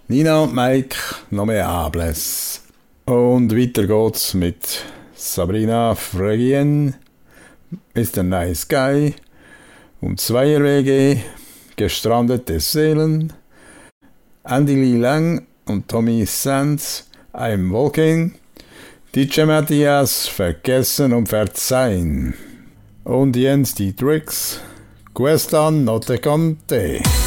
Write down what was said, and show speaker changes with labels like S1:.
S1: Nina und Mike, Nomeables. Und weiter geht's mit Sabrina Fregien, Mr. Nice Guy und Zweier-WG, Gestrandete Seelen, Andy Lee Lang und Tommy Sands, I'm Walking, DJ Matthias, Vergessen und Verzeihen und Jens die Tricks, Questa Notte con te.